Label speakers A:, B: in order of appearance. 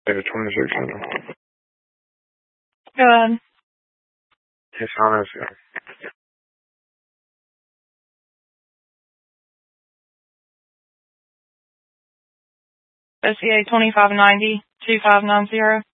A: Yeah, 2600.
B: Go ahead.
A: It's honest.
B: SCA 2590 2590.